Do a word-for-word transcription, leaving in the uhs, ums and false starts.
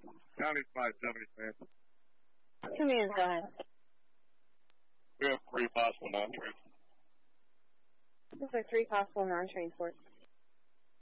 County's five seventy, man. Command, go ahead. We have three possible non-trains. Those are three possible non-transports.